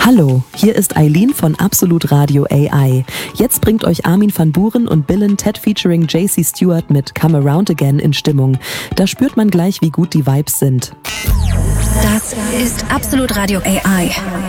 Hallo, hier ist Eileen von Absolut Radio AI. Jetzt bringt euch Armin van Buuren und Bill Ted featuring JC Stewart mit Come Around Again in Stimmung. Da spürt man gleich, wie gut die Vibes sind. Das ist Absolut Radio AI.